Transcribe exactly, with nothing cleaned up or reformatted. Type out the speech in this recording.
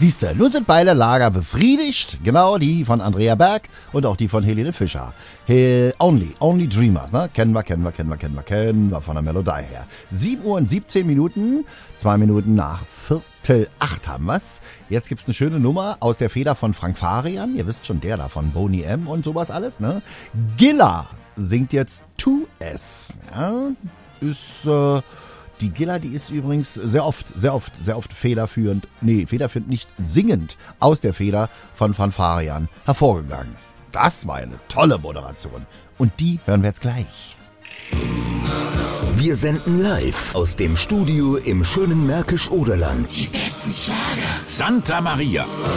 Siehste, nun sind beide Lager befriedigt. Genau, die von Andrea Berg und auch die von Helene Fischer. He, only, Only Dreamers, ne? Kennen wir, kennen wir, kennen wir, kennen wir, kennen wir von der Melodie her. sieben Uhr und siebzehn Minuten, zwei Minuten nach Viertel acht haben wir's. Jetzt gibt's eine schöne Nummer aus der Feder von Frank Farian. Ihr wisst schon, der da von Boney M. und sowas alles, ne? Gilla singt jetzt two S. Ja, ist, äh, die Gilla, die ist übrigens sehr oft, sehr oft, sehr oft federführend, nee, federführend nicht singend aus der Feder von Van Farian hervorgegangen. Das war eine tolle Moderation. Und die hören wir jetzt gleich. Wir senden live aus dem Studio im schönen Märkisch-Oderland. Die besten Schlager. Santa Maria.